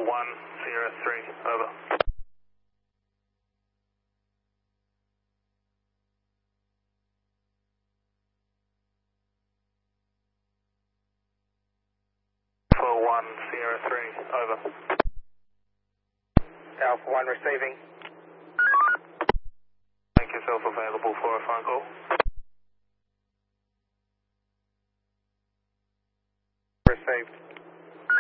103, over. For 103, over. Alpha 1 receiving. Make yourself available for a phone call. Received.